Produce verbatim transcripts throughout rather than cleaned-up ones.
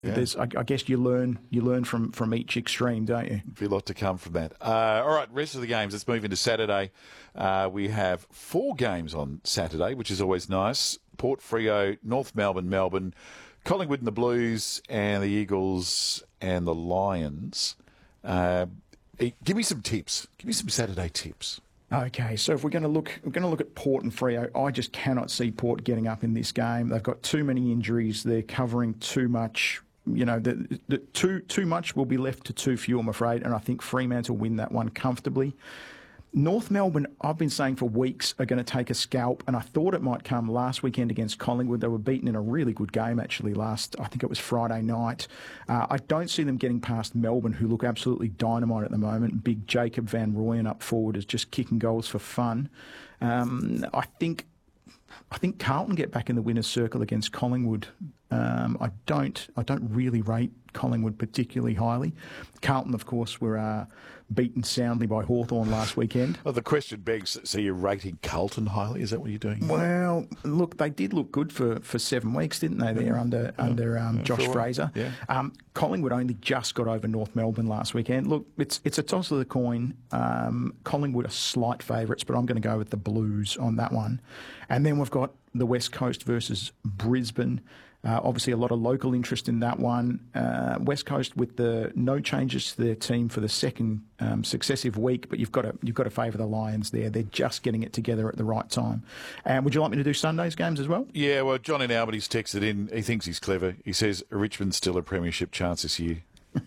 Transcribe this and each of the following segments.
Yeah. There's, I, I guess you learn you learn from, from each extreme, don't you? Be a lot to come from that. Uh, all right, rest of the games. Let's move into Saturday. Uh, we have four games on Saturday, which is always nice. Port Freo, North Melbourne, Melbourne, Collingwood and the Blues, and the Eagles and the Lions. Uh, give me some tips. Give me some Saturday tips. Okay, so if we're going to look, we're going to look at Port and Freo. I just cannot see Port getting up in this game. They've got too many injuries. They're covering too much. You know, the, the too too much will be left to too few, I'm afraid. And I think Fremantle win that one comfortably. North Melbourne, I've been saying for weeks, are going to take a scalp, and I thought it might come last weekend against Collingwood. They were beaten in a really good game, actually, last, I think it was Friday night. Uh, I don't see them getting past Melbourne, who look absolutely dynamite at the moment. Big Jacob Van Rooyen up forward is just kicking goals for fun. Um, I think I think Carlton get back in the winner's circle against Collingwood. Um, I don't I don't really rate Collingwood particularly highly. Carlton, of course, were uh, beaten soundly by Hawthorn last weekend. Well, the question begs, so you're rating Carlton highly? Is that what you're doing? Well, look, they did look good for, for seven weeks, didn't they, there under yeah. under um, yeah, Josh sure. Fraser. Yeah. Um, Collingwood only just got over North Melbourne last weekend. Look, it's it's a toss of the coin. Um, Collingwood are slight favourites, but I'm going to go with the Blues on that one. And then we've got the West Coast versus Brisbane. Uh, obviously, a lot of local interest in that one. Uh, West Coast with the no changes to their team for the second um, successive week, but you've got to you've got to favour the Lions there. They're just getting it together at the right time. And would you like me to do Sunday's games as well? Yeah, well, John in Albert's texted in. He thinks he's clever. He says Richmond's still a premiership chance this year.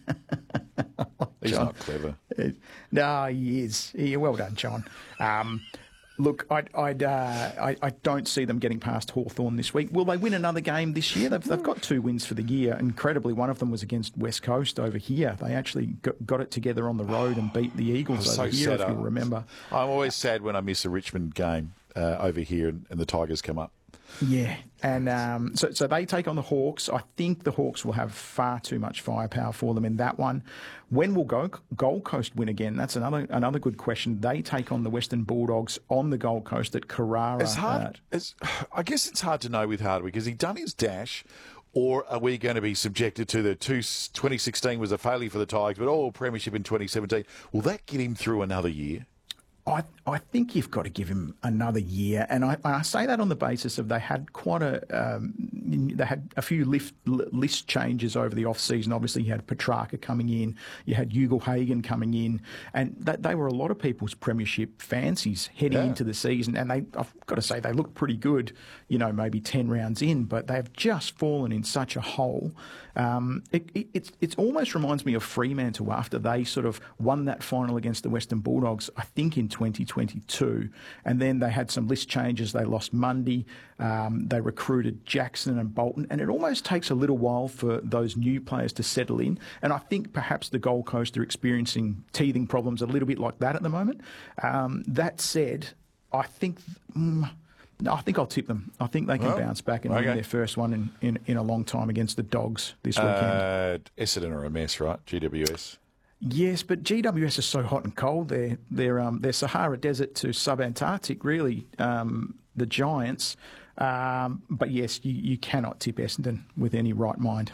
He's John. not clever. No, he is. Yeah, well done, John. Um, Look, I'd, I'd, uh, I, I don't see them getting past Hawthorn this week. Will they win another game this year? They've, they've got two wins for the year. Incredibly, one of them was against West Coast over here. They actually got, got it together on the road and beat the Eagles I'm over so here, sad. if you remember. I'm always sad when I miss a Richmond game uh, over here and, and the Tigers come up. Yeah, and um, so so they take on the Hawks. I think the Hawks will have far too much firepower for them in that one. When will Gold Gold Coast win again? That's another another good question. They take on the Western Bulldogs on the Gold Coast at Carrara. It's hard. Uh, It's, I guess it's hard to know with Hardwick. Has he done his dash, or are we going to be subjected to the two, twenty sixteen was a failure for the Tigers, but all premiership in twenty seventeen? Will that get him through another year? I, I think you've got to give him another year, and I, I say that on the basis of they had quite a um, they had a few lift, list changes over the off season. Obviously, you had Petrarca coming in, you had Hugo Hagen coming in, and that, they were a lot of people's premiership fancies heading Yeah. into the season. And they, I've got to say, they look pretty good. You know, maybe ten rounds in, but they have just fallen in such a hole. Um, it, it it's it's almost reminds me of Fremantle after they sort of won that final against the Western Bulldogs. I think in twenty twenty-two, and then they had some list changes. They lost Mundy, um, they recruited Jackson and Bolton, and it almost takes a little while for those new players to settle in. And I think perhaps the Gold Coast are experiencing teething problems a little bit like that at the moment. Um, that said, I think. Mm, No, I think I'll tip them. I think they can Well, bounce back and okay. win their first one in, in, in a long time against the Dogs this weekend. Uh, Essendon are a mess, right? G W S. Yes, but G W S is so hot and cold. They're, they're, um, they're Sahara Desert to subantarctic, really, um, the Giants. Um, but yes, you, you cannot tip Essendon with any right mind.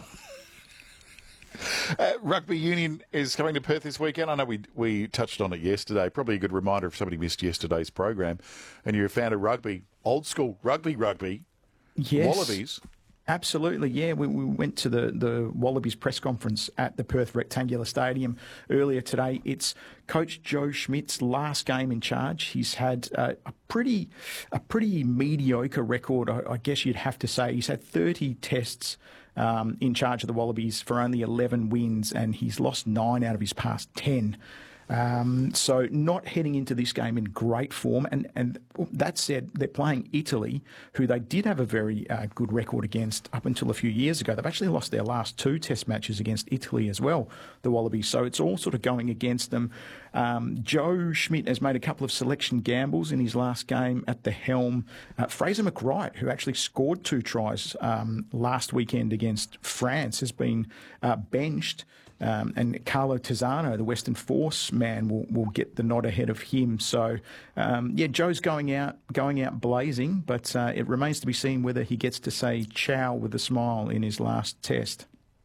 Uh, rugby union is coming to Perth this weekend. I know we we touched on it yesterday. Probably a good reminder if somebody missed yesterday's program and you're a fan of rugby, old school rugby, rugby, Yes. Wallabies. Absolutely, yeah. We, we went to the, the Wallabies press conference at the Perth Rectangular Stadium earlier today. It's Coach Joe Schmidt's last game in charge. He's had uh, a pretty a pretty mediocre record, I, I guess you'd have to say. He's had thirty tests um, in charge of the Wallabies for only eleven wins, and he's lost nine out of his past ten. Um, so not heading into this game in great form. And, and that said, they're playing Italy, who they did have a very uh, good record against up until a few years ago. They've actually lost their last two test matches against Italy as well, the Wallabies. So it's all sort of going against them. Um, Joe Schmidt has made a couple of selection gambles in his last game at the helm. Uh, Fraser McWright, who actually scored two tries um, last weekend against France, has been uh, benched. Um, and Carlo Tizzano, the Western Force man, will, will get the nod ahead of him. So, um, yeah, Joe's going out going out blazing, but uh, it remains to be seen whether he gets to say ciao with a smile in his last test.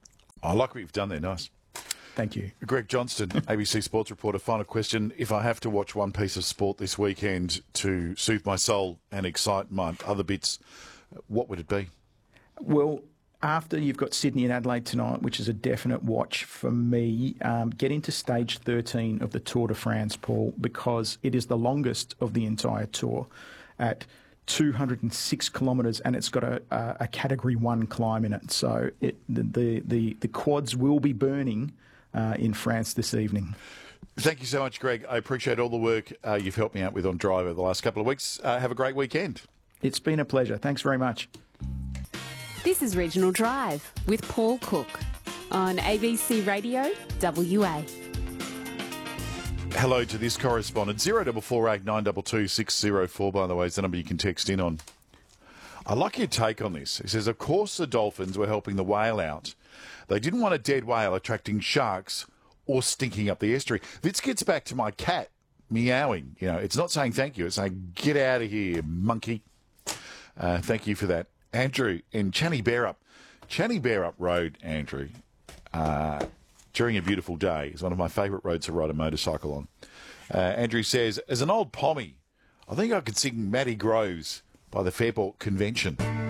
I like what you've done there. Nice. Thank you. Greg Johnston, A B C Sports reporter. Final question. If I have to watch one piece of sport this weekend to soothe my soul and excite my other bits, what would it be? Well, after you've got Sydney and Adelaide tonight, which is a definite watch for me, um, get into stage thirteen of the Tour de France, Paul, because it is the longest of the entire tour at two hundred six kilometres, and it's got a, a, a Category one climb in it. So it, the, the, the, the quads will be burning uh, in France this evening. Thank you so much, Greg. I appreciate all the work uh, you've helped me out with on Drive over the last couple of weeks. Uh, have a great weekend. It's been a pleasure. Thanks very much. This is Regional Drive with Paul Cook on A B C Radio W A. Hello to this correspondent. zero four four eight nine two two six zero four, by the way, is the number you can text in on. I like your take on this. He says, of course the Dolphins were helping the whale out. They didn't want a dead whale attracting sharks or stinking up the estuary. This gets back to my cat meowing. You know, it's not saying thank you. It's saying, get out of here, monkey. Uh, thank you for that. Andrew in Channy Bearup. Channy Bearup Road, Andrew, uh, during a beautiful day is one of my favourite roads to ride a motorcycle on. Uh, Andrew says, as an old pommy, I think I could sing Matty Groves by the Fairport Convention.